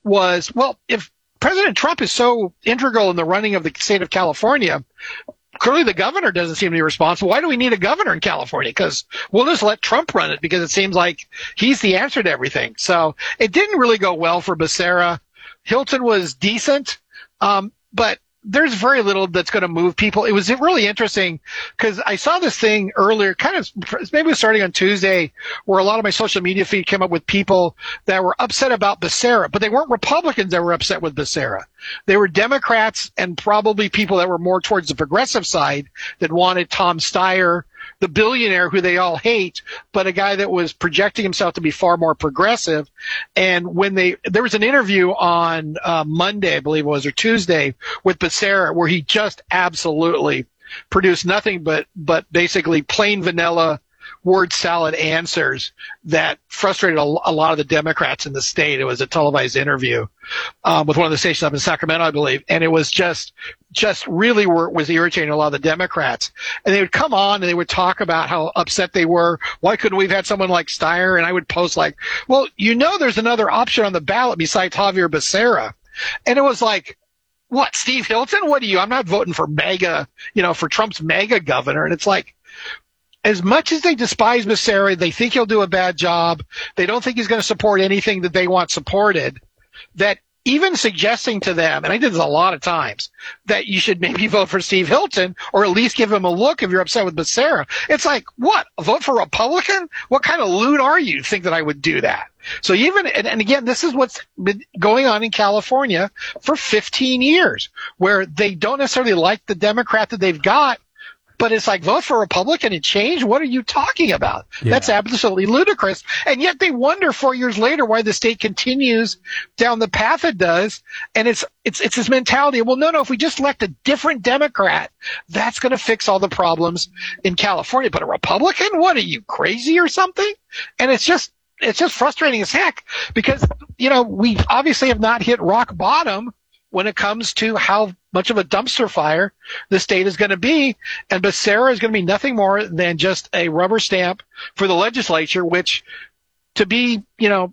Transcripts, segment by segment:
was, well, if President Trump is so integral in the running of the state of California, clearly the governor doesn't seem to be responsible. Why do we need a governor in California? Because we'll just let Trump run it because it seems like he's the answer to everything. So it didn't really go well for Becerra. Hilton was decent, but there's very little that's going to move people. It was really interesting because I saw this thing earlier, kind of maybe it was starting on Tuesday, where a lot of my social media feed came up with people that were upset about Becerra, but they weren't Republicans that were upset with Becerra. They were Democrats and probably people that were more towards the progressive side that wanted Tom Steyer, the billionaire who they all hate, but a guy that was projecting himself to be far more progressive. And when there was an interview on Monday, I believe it was, or Tuesday, with Becerra, where he just absolutely produced nothing but basically plain vanilla word salad answers that frustrated a lot of the Democrats in the state. It was a televised interview with one of the stations up in Sacramento, I believe, and it was just really was irritating a lot of the Democrats. And they would come on and they would talk about how upset they were. Why couldn't we have had someone like Steyer? And I would post like, well, there's another option on the ballot besides Javier Becerra. And it was like, what, Steve Hilton? What are you? I'm not voting for MAGA, for Trump's MAGA governor. And it's like, as much as they despise Becerra, they think he'll do a bad job. They don't think he's going to support anything that they want supported. That even suggesting to them, and I did this a lot of times, that you should maybe vote for Steve Hilton or at least give him a look if you're upset with Becerra. It's like, what? Vote for Republican? What kind of loot are you to think that I would do that? So and again, this is what's been going on in California for 15 years, where they don't necessarily like the Democrat that they've got, but it's like, vote for Republican and change? What are you talking about? Yeah. That's absolutely ludicrous. And yet they wonder 4 years later why the state continues down the path it does. And it's this mentality, well, no, if we just elect a different Democrat, that's going to fix all the problems in California. But a Republican? What are you, crazy or something? And it's just frustrating as heck because, we obviously have not hit rock bottom when it comes to how much of a dumpster fire the state is going to be. And Becerra is going to be nothing more than just a rubber stamp for the legislature, which, to be,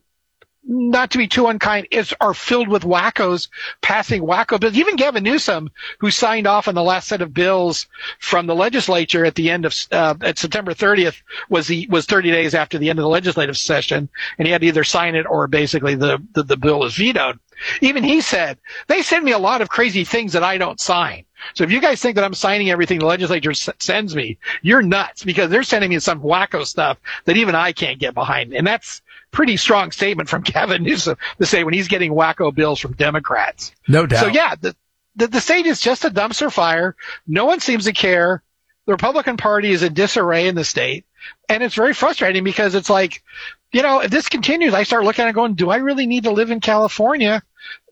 not to be too unkind, are filled with wackos passing wacko bills. Even Gavin Newsom, who signed off on the last set of bills from the legislature at the end of at September 30th, was 30 days after the end of the legislative session, and he had to either sign it or basically the bill was vetoed. Even he said, they send me a lot of crazy things that I don't sign. So if you guys think that I'm signing everything the legislature sends me, you're nuts, because they're sending me some wacko stuff that even I can't get behind. And that's pretty strong statement from Gavin Newsom to say when he's getting wacko bills from Democrats. No doubt. So yeah, the state is just a dumpster fire. No one seems to care. The Republican Party is in disarray in the state. And it's very frustrating because it's like, if this continues, I start looking at it going, do I really need to live in California?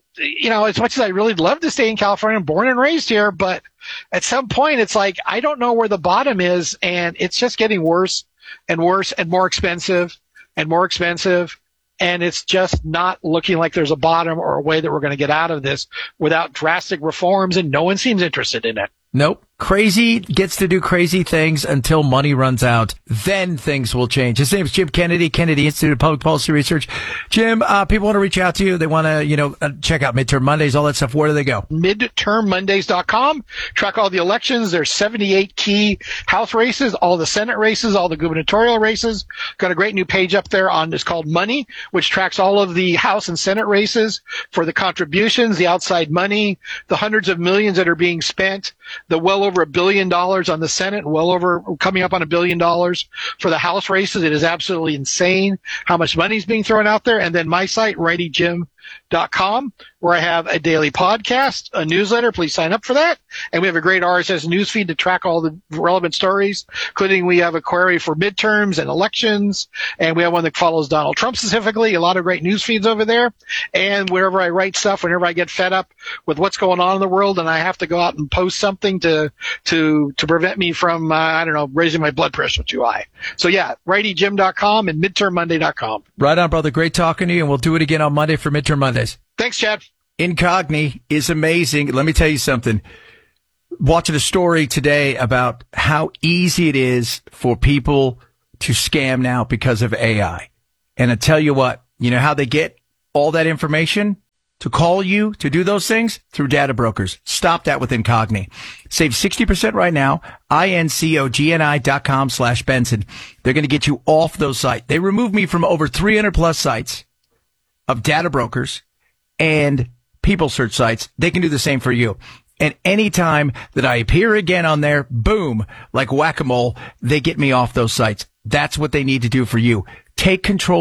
As much as I really love to stay in California, I'm born and raised here, but at some point it's like, I don't know where the bottom is, and it's just getting worse and worse and more expensive and more expensive. And it's just not looking like there's a bottom or a way that we're going to get out of this without drastic reforms, and no one seems interested in it. Nope. Crazy gets to do crazy things until money runs out. Then things will change. His name is Jim Kennedy, Kennedy Institute of Public Policy Research. Jim, people want to reach out to you. They want to, check out Midterm Mondays, all that stuff. Where do they go? Midtermmondays.com. Track all the elections. There's 78 key House races, all the Senate races, all the gubernatorial races. Got a great new page up there it's called Money, which tracks all of the House and Senate races for the contributions, the outside money, the hundreds of millions that are being spent, the well over $1 billion on the Senate, coming up on $1 billion for the House races. It is absolutely insane how much money is being thrown out there. And then my site, RightyJim.com, where I have a daily podcast, a newsletter. Please sign up for that. And we have a great RSS newsfeed to track all the relevant stories, including we have a query for midterms and elections. And we have one that follows Donald Trump specifically. A lot of great news feeds over there. And wherever I write stuff, whenever I get fed up with what's going on in the world and I have to go out and post something to prevent me from, raising my blood pressure too high. So yeah, RightyJim.com and MidtermMonday.com. Right on, brother. Great talking to you. And we'll do it again on Monday for Midterm Mondays. Thanks, Chad. Incogni is amazing. Let me tell you something. Watching a story today about how easy it is for people to scam now because of AI. And I tell you what, you know how they get all that information? to call you to do those things through data brokers. Stop that with Incogni. Save 60% right now. INCOGNI.com/Benson. They're going to get you off those sites. They removed me from over 300 plus sites of data brokers and people search sites. They can do the same for you. And anytime that I appear again on there, boom, like whack-a-mole, they get me off those sites. That's what they need to do for you. Take control